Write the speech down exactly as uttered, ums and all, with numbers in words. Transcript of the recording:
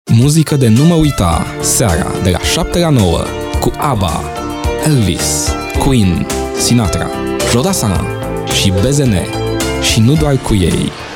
Muzică de nu mă uita, seara de la șapte la nouă, cu ABBA, Elvis, Queen, Sinatra, Jodassin și B Z N, și nu doar cu ei.